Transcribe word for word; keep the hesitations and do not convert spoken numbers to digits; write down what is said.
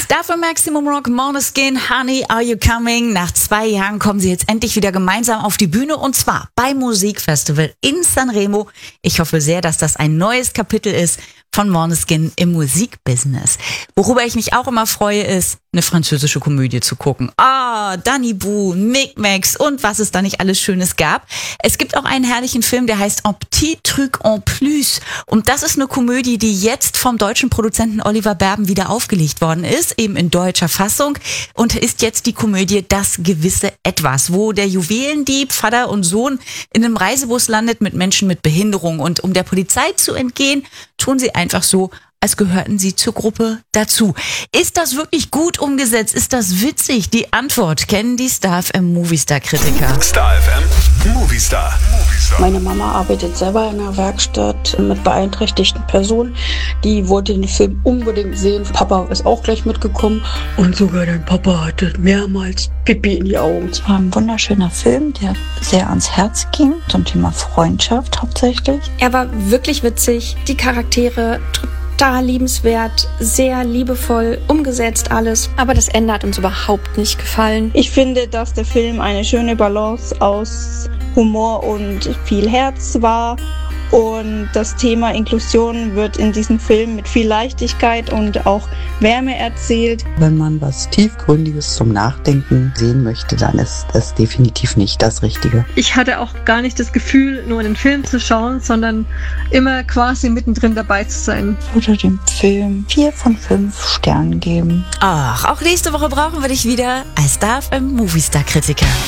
Dafür Maximum Rock, Måneskin, Honey, Are You Coming? Nach zwei Jahren kommen sie jetzt endlich wieder gemeinsam auf die Bühne und zwar beim Musikfestival in Sanremo. Ich hoffe sehr, dass das ein neues Kapitel ist von Måneskin im Musikbusiness. Worüber ich mich auch immer freue, ist, eine französische Komödie zu gucken. Ah, Danny Boone, Micmacs und was es da nicht alles Schönes gab. Es gibt auch einen herrlichen Film, der heißt Un petit truc en plus. Und das ist eine Komödie, die jetzt vom deutschen Produzenten Oliver Berben wieder aufgelegt worden ist, eben in deutscher Fassung. Und ist jetzt die Komödie Das gewisse Etwas, wo der Juwelendieb, Vater und Sohn in einem Reisebus landet mit Menschen mit Behinderung. Und um der Polizei zu entgehen, tun sie einfach so, als gehörten sie zur Gruppe dazu. Ist das wirklich gut umgesetzt? Ist das witzig? Die Antwort kennen die Star F M Movistar-Kritiker. Star F M Movistar. Meine Mama arbeitet selber in einer Werkstatt mit beeinträchtigten Personen. Die wollte den Film unbedingt sehen. Papa ist auch gleich mitgekommen. Und sogar dein Papa hatte mehrmals Pipi in die Augen. Es war ein wunderschöner Film, der sehr ans Herz ging. Zum Thema Freundschaft hauptsächlich. Er war wirklich witzig. Die Charaktere total liebenswert, sehr liebevoll umgesetzt alles. Aber das Ende hat uns überhaupt nicht gefallen. Ich finde, dass der Film eine schöne Balance aus Humor und viel Herz war. Und das Thema Inklusion wird in diesem Film mit viel Leichtigkeit und auch Wärme erzählt. Wenn man was Tiefgründiges zum Nachdenken sehen möchte, dann ist das definitiv nicht das Richtige. Ich hatte auch gar nicht das Gefühl, nur einen Film zu schauen, sondern immer quasi mittendrin dabei zu sein. Ich würde dem Film vier von fünf Sternen geben. Ach, auch nächste Woche brauchen wir dich wieder als Star F M Movistar-Kritiker.